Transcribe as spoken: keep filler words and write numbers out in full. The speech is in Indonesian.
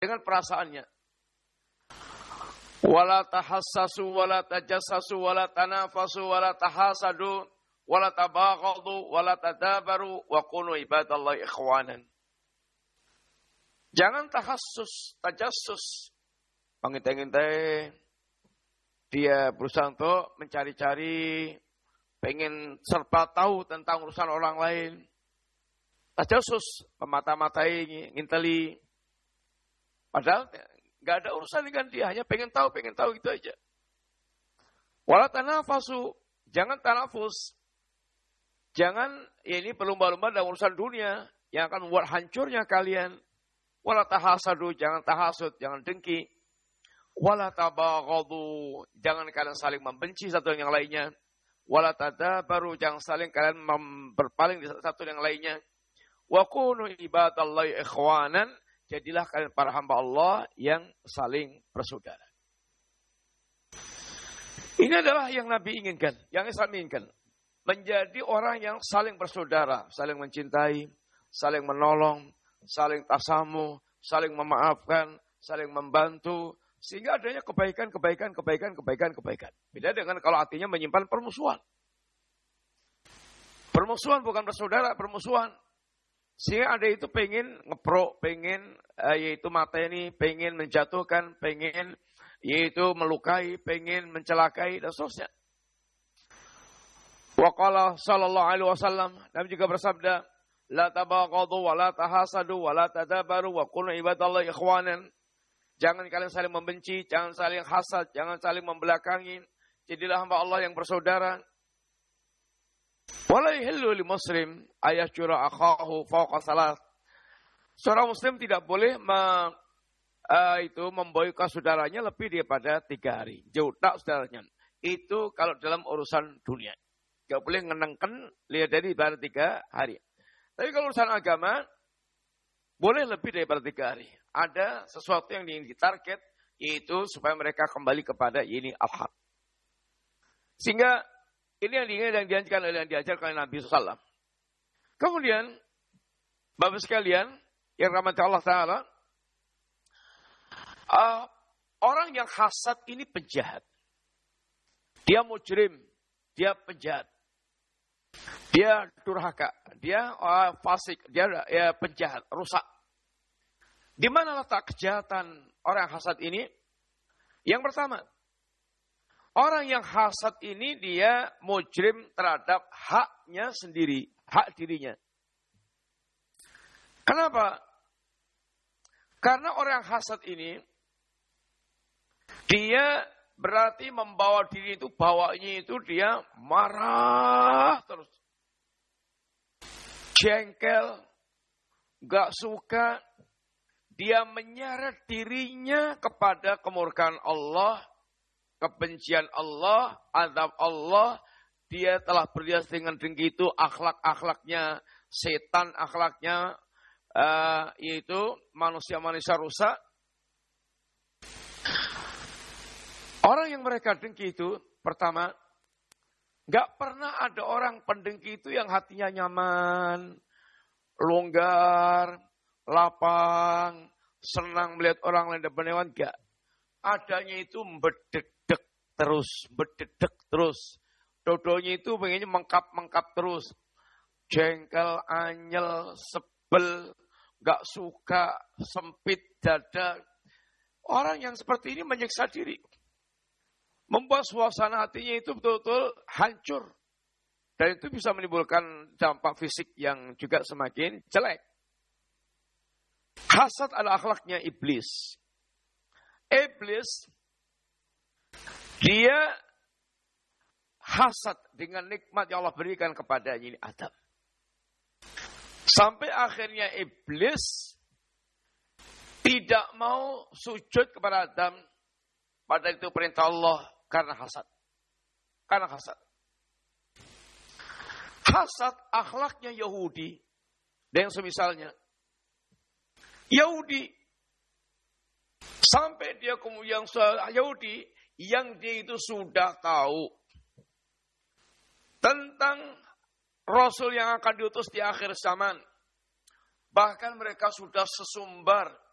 dengan perasaannya. Wala tahassasu wala tajassasu wala tanafasu wala tahasadu wala tabaghadu wala tadabaru wa kunu ibadallahi ikhwanan. Jangan tahassus, tajassus. Pengintai-ngintai. Dia berusaha untuk mencari-cari, pengen serba tahu tentang urusan orang lain. Tajassus, memata-matai, nginteli. Padahal nggak ada urusan dengan dia, hanya pengen tahu, pengen tahu gitu aja. Wala tanafasu, jangan tanafus. Jangan, ya ini berlomba-lomba dalam urusan dunia yang akan membuat hancurnya kalian. Wala tahasadu, jangan tahasud, jangan dengki. Wala tabaghadu, jangan kalian saling membenci satu dengan yang lainnya. Wala tadabaru, jangan saling kalian berpaling di satu dengan lainnya. Wa kunu ibadallahi ikhwanan, jadilah kalian para hamba Allah yang saling bersaudara. Ini adalah yang Nabi inginkan, yang Islam inginkan. Menjadi orang yang saling bersaudara, saling mencintai, saling menolong, saling tasamuh, saling memaafkan, saling membantu, sehingga adanya kebaikan, kebaikan, kebaikan, kebaikan, kebaikan. Beda dengan kalau hatinya menyimpan permusuhan. Permusuhan bukan bersaudara, permusuhan. Sehingga ada itu pengen ngeprok, pengen uh, yaitu mateni, pengen menjatuhkan, pengen yaitu melukai, pengen mencelakai, dan seterusnya. Wa qala sallallahu alaihi wasallam, Nabi juga bersabda, la tabaghadu wa la tahasadu wa la tadabaru wa kunu ibadallahi ikhwanan. Jangan kalian saling membenci, jangan saling hasad, jangan saling membelakangi. Jadilah hamba Allah yang bersaudara. Wala yahillu li muslim ayashura akhahu fawqa salat. Seorang muslim tidak boleh me, uh, itu memboikot saudaranya lebih daripada tiga hari. Jauh tak saudaranya. Itu kalau dalam urusan dunia. Tidak boleh ngenengken lihat dari daripada tiga hari. Tapi kalau urusan agama, boleh lebih daripada tiga hari. Ada sesuatu yang ingin ditarget, yaitu supaya mereka kembali kepada ini al-haq. Sehingga ini yang diinginkan dan diajarkan oleh yang diajarkan oleh Nabi shallallahu alaihi wasallam. Kemudian, Bapak sekalian, yang rahmati Allah Ta'ala, uh, orang yang hasad ini penjahat. Dia mujrim, dia penjahat. Dia durhaka, dia uh, fasik, dia ya, penjahat, rusak. Di mana letak kejahatan orang hasad ini? Yang pertama, orang yang hasad ini dia mujrim terhadap haknya sendiri, hak dirinya. Kenapa? Karena orang hasad ini, dia berarti membawa diri itu, bawanya itu dia marah terus. Jengkel, gak suka. Dia menyeret dirinya kepada kemurkaan Allah, kebencian Allah, azab Allah. Dia telah berhias dengan dengki itu, akhlak-akhlaknya, setan akhlaknya, uh, yaitu manusia-manusia rusak. Orang yang mereka dengki itu, pertama, gak pernah ada orang pendengki itu yang hatinya nyaman, longgar, lapang, senang melihat orang lain dan berhewan, enggak. Adanya itu berdedek terus, berdedek terus. Dodonya itu pengennya mengkap-mengkap terus. Jengkel, anyel, sebel, enggak suka, sempit dada. Orang yang seperti ini menyiksa diri. Membuat suasana hatinya itu betul-betul hancur. Dan itu bisa menimbulkan dampak fisik yang juga semakin jelek. Hasad adalah akhlaknya iblis. Iblis, dia hasad dengan nikmat yang Allah berikan kepadanya ini Adam. Sampai akhirnya iblis tidak mau sujud kepada Adam. Padahal itu perintah Allah karena hasad. Karena hasad. Hasad akhlaknya Yahudi. Dan semisalnya. Yahudi. Sampai dia kemudian Yahudi yang dia itu sudah tahu tentang Rasul yang akan diutus di akhir zaman. Bahkan mereka sudah sesumbar